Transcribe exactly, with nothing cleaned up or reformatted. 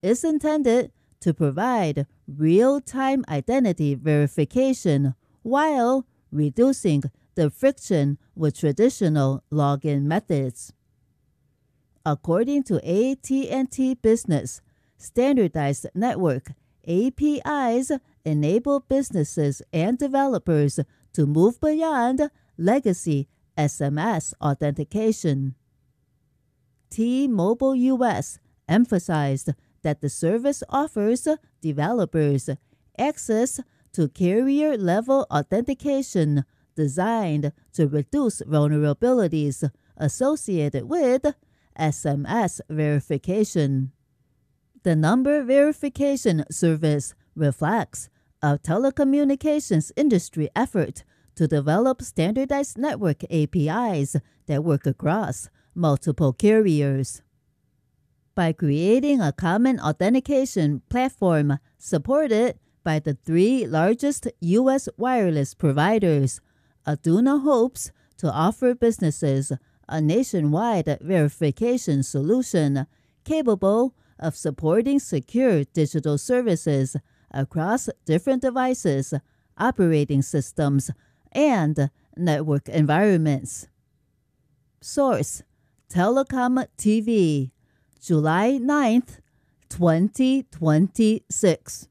is intended to provide real-time identity verification while reducing the friction with traditional login methods. According to A T and T Business, standardized network A P Is enable businesses and developers to move beyond legacy S M S authentication. T-Mobile U S emphasized that the service offers developers access to carrier-level authentication designed to reduce vulnerabilities associated with S M S verification. The number verification service reflects a telecommunications industry effort to develop standardized network A P Is that work across multiple carriers. By creating a common authentication platform supported by the three largest U S wireless providers, Aduna hopes to offer businesses a nationwide verification solution capable of supporting secure digital services across different devices, operating systems, and network environments. Source: Telecom T V, July ninth, twenty twenty-six.